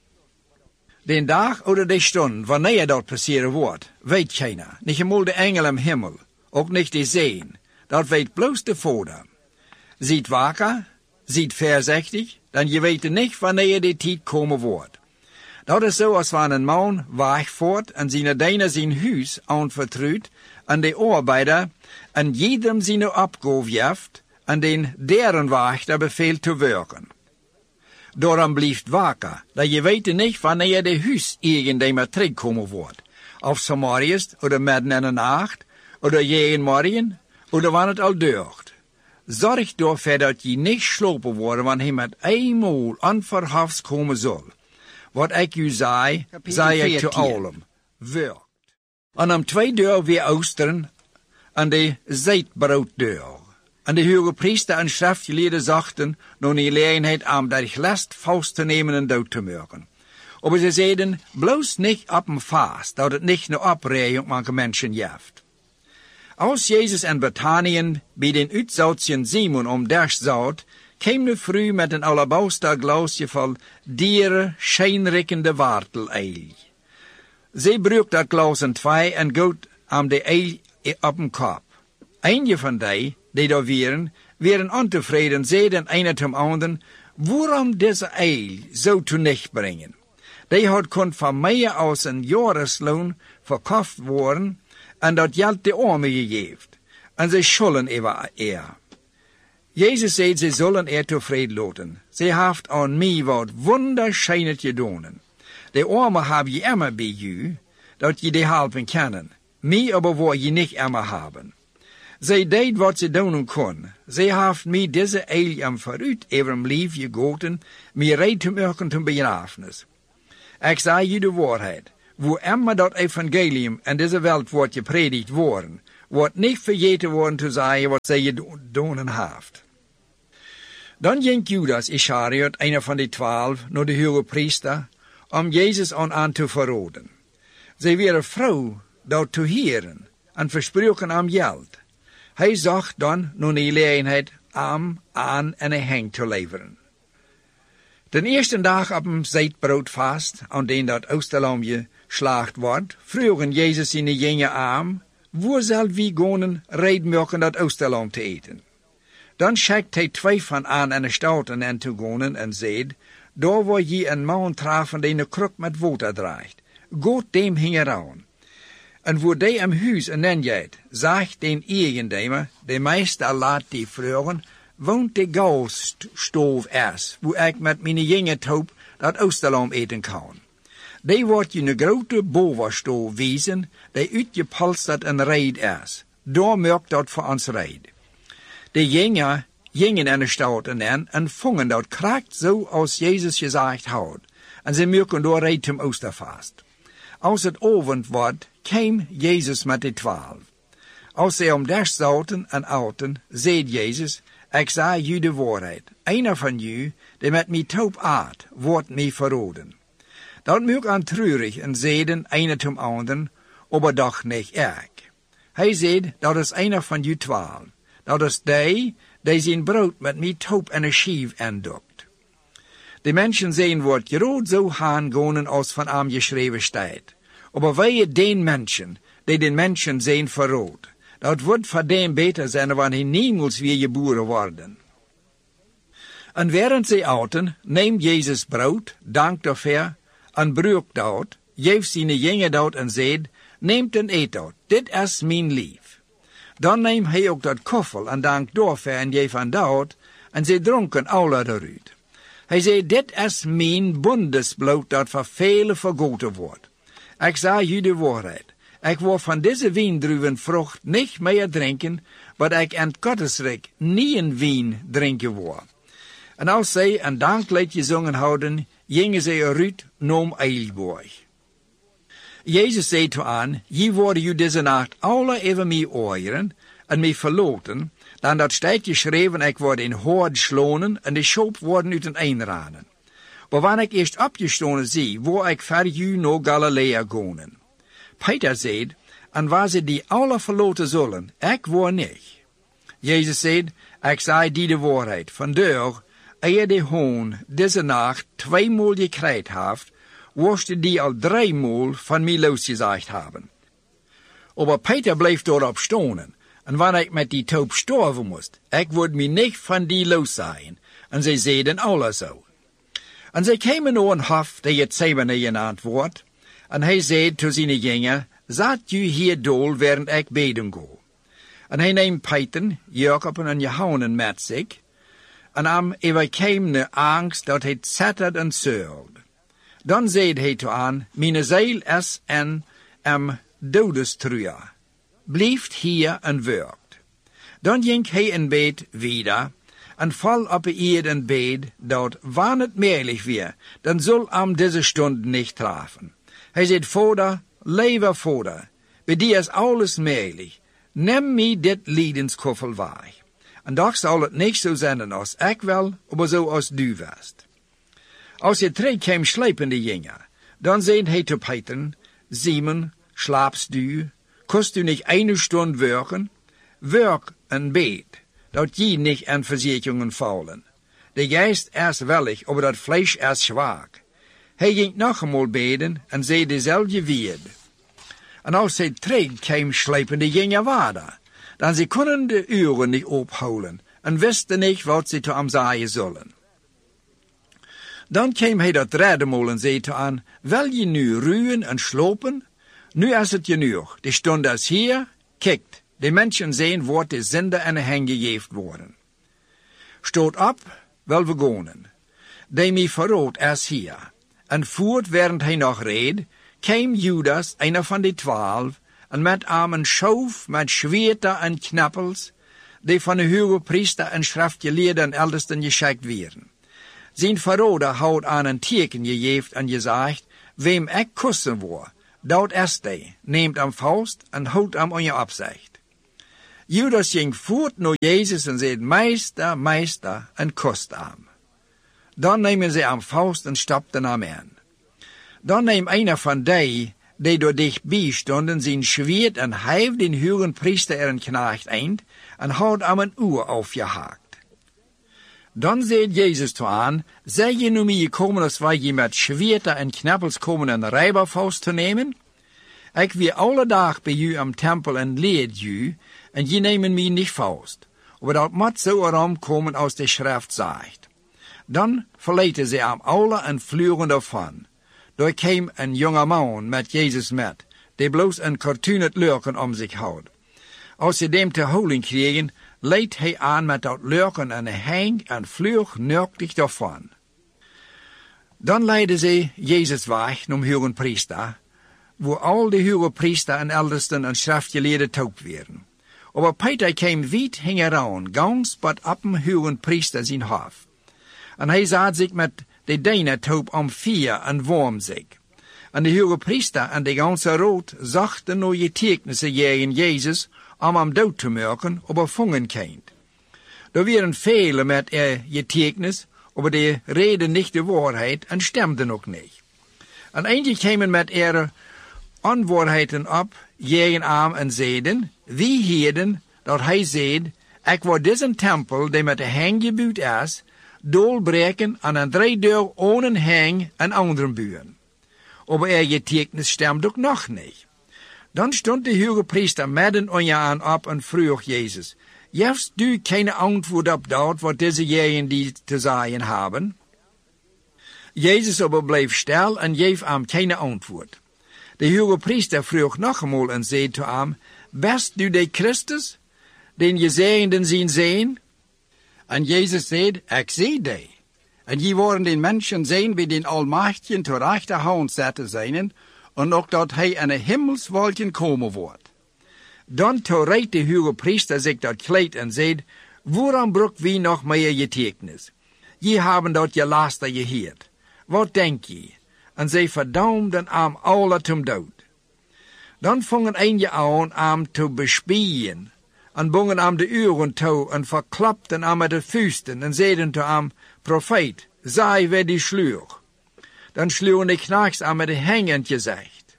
Den dag oder de stund, wanneer dat passeren wordt, weet keiner. Niet eenmaal de engel im Himmel, ook niet de zeen. Dat weet bloos de Vader. Ziet wakker, ziet voorzichtig, dan je weet niet wanneer die tijd komen wordt. Dat is zo als wanneer een man wegvoert en zijn dienaar zijn huis aanvertrouwt en de arbeider en jedem zijn opgave geeft en den deren wachter beveelt te werken. Daarom blijft wakker, dat je weet niet wanneer de huis irgendeiner terugkomen wordt. Of s'morgens, oder midden in de nacht, oder jeden morgen, oder wanneer het al deugt. Zorg ervoor dat je niet slopen wordt wanneer hij met eenmaal onverhofs komen zal. Wat ik u zei, zei ik te allen. Werkt. En om 2 deur weer oosteren, aan de zeitbrooddeur. En de hoge priester en schriftgeleerden zachten, door die gelegenheid om dat last vast te nemen en dood te maken. Maar ze zeiden, bloos niet op een vast, dat het niet naar oprijden manche mensen geeft. Als Jezus in Bethanien bij den uitzoutien Simon zout, kwam de vrouw met een alabasterglasje vol dieren schijnrikkende warteleil. Ze breekt dat glas in 2 en gooit aan de eil op een kop. Eentje van die daar waren ontevreden, zeiden een ten anderen, waarom deze eil zo te nicht brengen? Die had kon van meer als een jahresloon verkocht worden en dat geld de armen gegeven. En ze schulden even Jezus zei, ze zullen tevreden laten. Ze heeft aan mij wat wonderschijnend gedaan. De armen heb je immer bij je, dat je die helpen kan. Mij aber wil je niet immer hebben. Zij deed wat ze doen kon. Zij heeft mij deze eeuw vooruit over een lief gegoten, mij reed te maken ten begrafenis. Ik zei je de waarheid. Wo immer dat evangelium in deze wereld wordt gepredikt worden, wordt niet vergeten worden te zeggen wat zij gedaan heeft. Dan ging Judas Iscariot, een van de 12, naar de hoge priester, om Jezus aan te verraden. Zij waren vrouw dat te heren en versproken am geld. Hij zag dan naar de gelegenheid aan en een heng te leveren. Den eerste dag op een zeitbroodvast, aan den dat Oosterlam geslacht wordt, vroegen Jezus zijn jonge arm, waar zal wie gaan red maken dat Oosterlam te eten? Dan schickt hij 2 van aan en stouten en te gaan en zei, daar waar je een man trafen die een kruk met water draagt, gaat dem hingeraan. En waar die am huis en nenjet, zegt den eigendemer, de meester laat die vragen, woont de gausstoof is, waar ik met mijn jonge toop dat Oosterlam eten kan. Die wordt je een grote bovenstoof wezen, die uitgepolsterd en reed is. Daar merkt dat voor ons reed. De jongen gingen in de stouten en vongen dat kracht zo als Jezus gezegd had. En ze merken door reed zum Oosterfast. Als het avond wordt, kwam Jezus met de 12. Als zij om des zaten en aten, zei Jezus, ik zei u de waarheid. Einer van u, die met mij toop aat, wordt mij verraden. Dat merk aan treurig en zeiden einer zum anderen, aber doch niet ik. Hij zei, dat is einer van u 12. Dat is die zijn brood met mij toop en een schief aandokt. De mensen zijn wordt groot zo aangonen als van hem geschreven staat. Aber wij den mensen, die den mensen zijn verrood, dat wordt voor dem beter zijn wanneer hij niemals weer geboren worden. En während zij aten, neemt Jezus brood, dankt daarvoor, en bruikt dat, geeft zijn jongen dat en zegt, neemt en eet dat, dit is mijn lief. Dan neemt hij ook dat koffel en dankt daarvoor en geeft aan dat, en zij dronken alle eruit. Hij zei, dit is mijn bundesbloed dat voor velen vergoten wordt. Ik zei u de waarheid. Ik wil van deze wijndruivenvrucht niet meer drinken, wat ik in het Gottesrijk niet in wijn drinken wil. En als zij een danklied gezongen hadden, gingen zij eruit naar Eilborg. Jezus zei toe aan, je worden u deze nacht alle even mij oren en mij verloten, dan dat staat geschreven, ik word in hoord geslonen en de schoop worden uit een einraden. Maar wanneer ik eerst opgestonden zie, waar ik voor u naar Galilea gaan. Peter zei, en waar ze die alle verloten zullen, ik word niet. Jezus zei, ik zei die de waarheid, vandaar, eer de hoon deze nacht 2 maal gekrijt heeft, worst die al 3 maal van mij losgezegd hebben. Maar Peter bleef daarop stonen, en wanneer ik met die toop sterven moest, ik word mij niet van die los zijn. En zij zeiden alle zo. En zij kwamen naar een hof, die het Zebene genaamd wordt, en hij zei tot zijn jongen, zat u hier dol, während ik beden ga. En hij neemt Peter, Jacob en Johannes met zich, en am overkwam de angst dat hij zettert en zeurde. Dan zei hij toe aan, mijn ziel is in dodestruja. Blijft hier en werkt. Dan ging hij in bed wieder, en val op de eerd in bed, dat wanneer het meerlijk weer, dan zal am deze stund niet trafen. Hij zei, Vader, lieber Vader, bij die is alles meerlijk. Neem mij dit liedenskoffel weg. En doch zal het niet zo zijn als ik wil, maar zo als du wist. Als je terug kwam slepende jongen, dan zei hij te Peter, Simon, slaapst du? Kost u niet 1 stund werken? Werk en bed, dat je niet aan verzekeringen vallen. De geest is willig, maar dat vlees is zwak. Hij ging nog eenmaal beden en zei dezelfde woord. En als hij terug kwam slepende jongen waarder, dan ze konden de uren niet ophouden en wisten niet wat ze te hem zeggen zullen. Dan kwam hij dat 3e maal en zei te aan, wil je nu ruwen en slopen? Nu is het genoeg, de stund is hier, kijkt, de mensen zien wordt de zinde en de heng gegeven worden. Stoot op, wil we gaan. De mij verrood is hier. En voort, während hij nog reed, kwam Judas, einer van de 12, en met aan een schoof met zwierte en knappels, die van de hoge priester en schriftgeleerden en eldersten geschikt werden. Zijn verrader had aan een teken gegeven en gezegd, wem ik kussen wil, dat is die, neemt hem vast en houdt hem aan je opzicht. Judas ging voort naar Jezus en zei, Meester, Meester, en kust hem. Dan nemen ze hem vast en stapten hem in. Dan neemt einer van die door dichtbij stonden, zijn zwaard en heeft den hoge priester een knecht eind en had hem een oor afgehakt. Dan zei Jezus toe aan, zij je nu mee gekomen als wij je met zwaarden en knappels komen een rijber vast te nemen? Ik weer alle dag bij u am tempel en leed u, en je nemen mij niet vast. Maar dat moet zo erom komen als de schrift zegt. Dan verlieten ze hem alle en vlogen daarvan. Daar kwam een jonge man met Jezus met, die bloos een cartoonet lurken om zich had. Als ze hem te holen kregen, leed hij aan met dat lurken en hij hing en vloog nuktig daarvan. Dan leidden ze Jezus weg naar de hoge priester, waar al de hoge priester en eldersten en schriftgeleerden taub werden. Maar Peter kwam wiet hing eraan, gans wat op een hoge priester zijn hoofd. En hij zat zich met de dijnen taub om vier en warm zich. En de hoge priester en de ganse raad zachten naar je tekenissen tegen Jezus, om hem dood te maken, aber vangen kind. Er waren velen met je tekenis, aber die reden niet de waarheid en stemden ook niet. En eentje kwamen met onwaarheden op, tegen hem en zeiden, wie heden, dat hij zeid, ik wil deze tempel, die met de hang gebouwd is, doorbreken en een 3 dagen ohne hang en anderen buren. Aber je tekenis stemt ook nog niet. Dan stond de hoge priester midden aan op en vroeg Jezus, heeft u geen antwoord op dat wat deze jaren die te zeggen hebben? Jezus aber bleef stil en geef hem geen antwoord. De hoge priester vroeg nog eenmaal en zei tot hem, best u de Christus, den je zeggenden zien zijn? En Jezus zei, ik zie die. En je worden den mensen zijn bij den Almachtigen te rechterhand zetten zijn, en ook dat hij in een hemelswolken komen wordt. Dan toereed de hoge priester zich dat kleed en zei, waarom broekt wie nog meer je tekenis? Je hebben dat je laster geheerd. Wat denk je? En zij verdaumden hem alle ten dood. Dan vangen een je aan hem te bespieën, en bongen hem de uren toe, en verklapten hem met de vuisten, en zeiden te hem, profeet, zij wie die sloeg. Dan sloegen de knechts hem met de hang gezicht.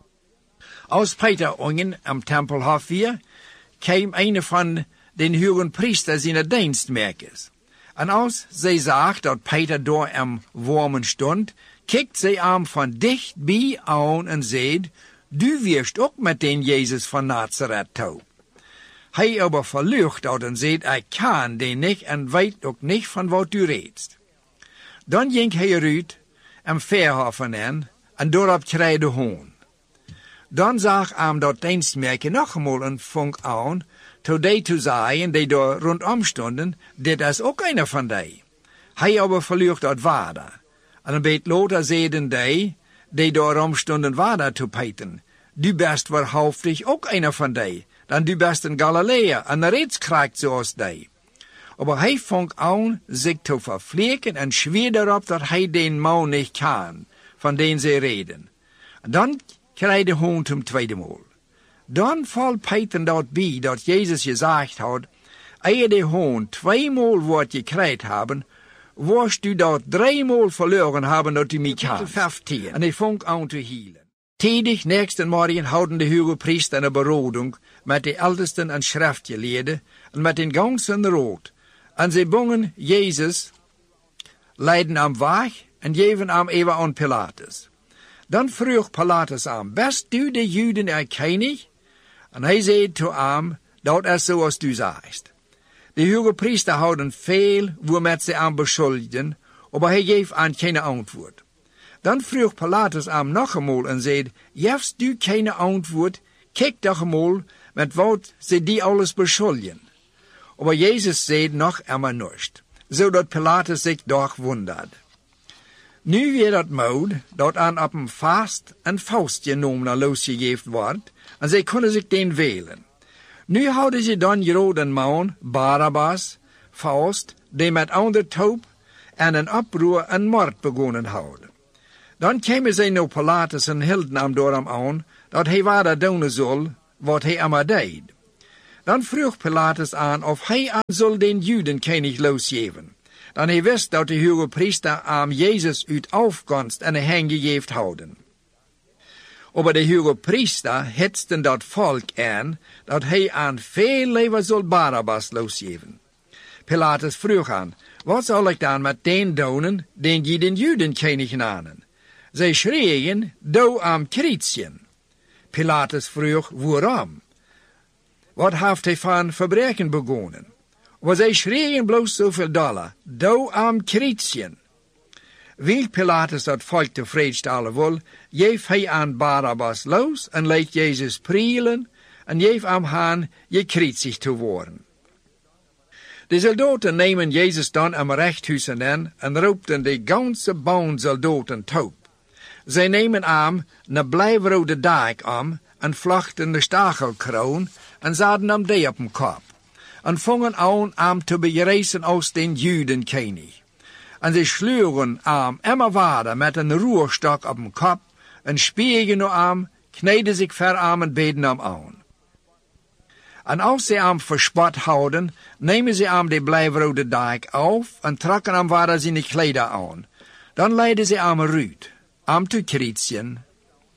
Als Peter ongen am tempelhof weer, kwam een van den hoge priesters in de dienstmerkers. En als zij zag dat Peter door am wormen stond, kijkt zij hem van dichtbij aan en zei, du wirst ook met den Jezus van Nazareth toe. Hij aber verlucht dat en zei, ik kan den niet en weet ook niet van wat u reedst. Dan ging hij eruit en verhoffen in, en doorop kreeg de hoon. Dan zag hem dat dienstmerker nog eenmaal en vong aan, tot die te zeggen, die daar rondom stonden, dit is ook een van die. Hij aber verlucht dat waarde. En een beetje later zeiden die daarom stonden waarde te pijten. Du best waarhaftig ook een van die, dan du best een Galileër en reeds krijgt zoals die. Maar hij vong aan zich te vervleken en zweer erop dat hij den man niet kan, van den ze reden. Dan kreeg de hond hem tweede maal. Dan valt Peter dat bij dat Jezus gezegd had, eer de hond 2 maal wordt gekregen hebben, worst u dat 3 maal verloren hebben dat u mij kan. 15. En hij vong aan te hielen. Tijdig nächsten morgen houden de hoge priester een beroding met de eldersten en schriftgeleerden en met den ganzen raad. En zij bongen Jezus, leiden hem weg en geven hem even aan Pilatus. Dan vroeg Pilatus hem, best u de Juden erkennig? En hij zei tot hem, dat is zoals du zegt. De hoge priester houden veel waarmee ze hem beschuldigden, maar hij geeft aan geen antwoord. Dan vroeg Pilatus hem nog eenmaal en zei, heeft u geen antwoord? Kijk toch eenmaal met wat ze die alles beschuldigen. Maar Jezus zei nog eenmaal niets, zodat Pilatus zich doch wonderde. Nu weer dat moud, dat aan op een vast en faust genomen losgegeven wordt, en zij konden zich den welen. Nu houden ze dan Joden man, Barabbas, vast, die met ander toop en een oproer en moord begonnen houden. Dan kwamen zij naar Pilatus en hielden hem door hem aan, dat hij waar doen zal, wat hij allemaal deed. Dan vroeg Pilatus aan of hij aan zal den Judenkoning losgeven. Dan hij wist dat de hoge priester aan Jezus uit afkomst en hen gegeven houden. Maar de hoge priester hetsten dat volk aan, dat hij aan veel leven zal Barabbas losgeven. Pilatus vroeg aan, wat zal ik dan met den doen, den je den Judenkoning namen? Zij schreeuwen, doe am kruisje. Pilatus vroeg, waarom? Wat heeft hij van verbreken begonnen? Maar zij schreeuwen bloos zoveel $, doe am kruisje. Wil Pilatus dat volk tevreden stellen wil, geef hij aan Barabbas los en laat Jezus prielen en geef hem aan gekruisigd te worden. De soldaten nemen Jezus dan am rechthuizen in en roepten de ganse baan soldaten toop. Zij nemen hem een blijvrode dijk om en vlochten de stachelkroon en zaten hem die op een kop. En vongen aan hem te bereizen als den Judenkoning. En zij sluwen hem immer verder met een roerstok op een kop en spiegen naar hem, kneden zich ver hem en beden hem aan. En als ze hem verspot houden, nemen ze hem de blijvrode dijk af en trekken hem verder zijn klederen aan. Dan leiden ze hem eruit, hem te kruisen.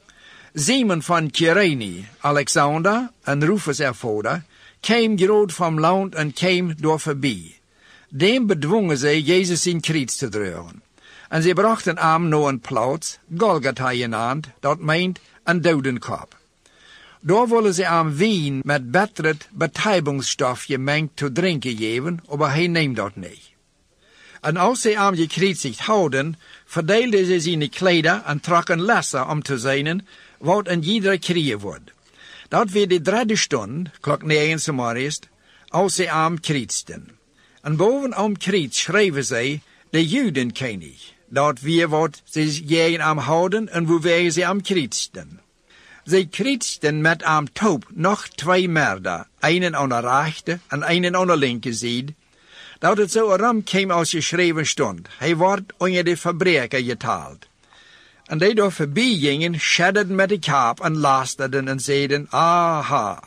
Simon van Kyrene, Alexander en Rufus ervader, kwam groot van land en kwam door voorbij. Dem bedwongen zij Jezus in kruis te dragen. En ze brachten hem naar een plaats, Golgotha genaamd, dat meent een dodenkop. Daar willen ze hem wien met betret betijbingsstof gemengd te drinken geven, maar hij neemt dat niet. En als ze hem gekruisigd houden, verdeelden ze zijn klederen en trokken lessen om te zijn wat een iedere krieg wordt. Dat weer de derde stond, klok 9 morgens, als ze hem kruisten. En bovenop kruis schreven zij de Judenkoning, dat weer wat ze tegen hem houden en waarwege ze hem kruisten. Zij kruisten met hem toop nog 2 merden, einen aan de rechte en einen aan de linker zijde, dat het zo erom kwam als geschreven stond. Hij wordt onder de verbreker getaald. En die door voorbij gingen, schedderden met de kaap en lasterden en zeiden, aha,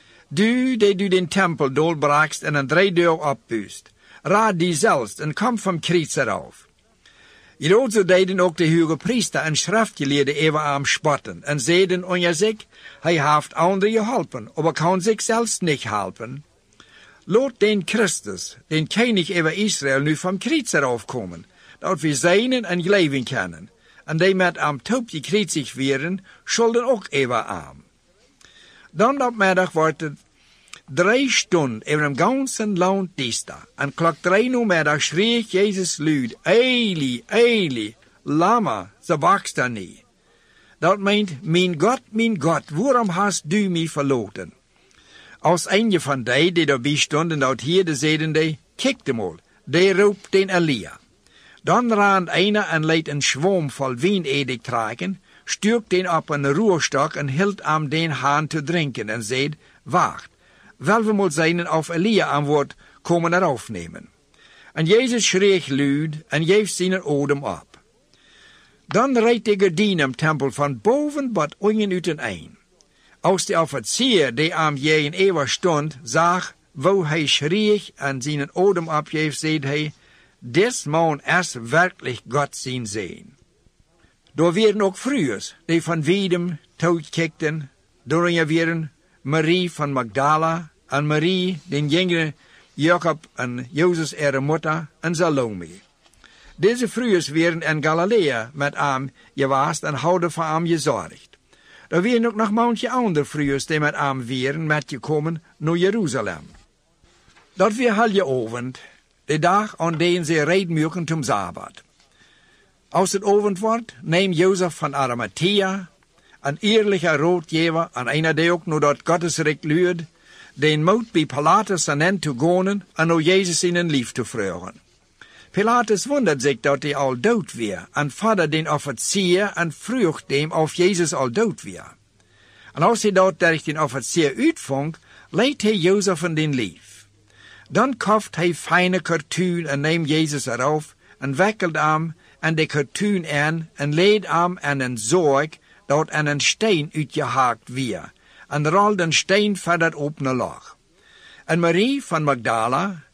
du die du den tempel doorbraakst en een 3 deur opbuist, raad die zelfs en kom van kruis eraf. Hierover deden ook de hoge priester en schriftgeleerden even aan spotten en zeiden onder zich, hij heeft anderen geholpen, maar kan zich zelfs niet helpen. Laat den Christus, den koning over Israël, nu van kruis eraf komen, dat we zijnen en leven kunnen. En die met hem toop gekruisigd werden, zullen ook even aan. Dan dat middag wordt het 3 stunden in een ganzen land dichter. En klok 3 middag schreef Jezus luid, Eli, Eli, lama sabachthani. Dat meent, mijn God, waarom hast du mij verlaten? Als een van die daarbij stonden, dat hier zeiden die, kijk de mal, die roept den Elia. Dan raand einer en leed een schwom vol wijnedik trekken, stuurt den op een roerstok en hield hem den haan te drinken en zei, wacht, wel we moet zijn of Elia aan wordt komen eraf nemen. En Jezus schreef luid en geeft zijn odem op. Dan reed de gordijn im tempel van boven tot onder uit een. Als de officier die aan jeen eeuwig stond, zag, wo hij schreef en zijn odem opgeeft, zei hij, des man is werkelijk God zijn zijn. Door werden ook vrouwen die van Wiedem toekijkten, door werden Marie van Magdala en Marie, den jongere Jacob en Jozef ihre moeder en Salome. Deze vrouwen werden in Galilea met hem gewaast en hadden voor hem gezorgd. Er werden ook nog manche andere vrouwen die met hem waren metgekomen naar Jeruzalem. Dat weer halje avond, de dag aan den ze rijden mochten zum Sabbat. Als het avond wordt, neemt Jozef van Arimathea, een eerlijke raadgever en einer die ook naar dat Gottesrecht luurt, den moet bij Pilatus en hen te gaan en naar Jezus in een lief te vragen. Pilatus wundert zich dat hij al dood weer, en vader den officier en vroeg hem of Jezus al dood weer. En als hij dat durch den officier uitvond, leidt hij Jozef in den lief. Dan kocht hij fijne kartuun en neemt Jezus eraf en wikkelt hem en de kartuun aan en leed hem aan een zorg dat aan een steen uitgehaakt weer en rolde een steen verder op naar laag. En Marie van Magdala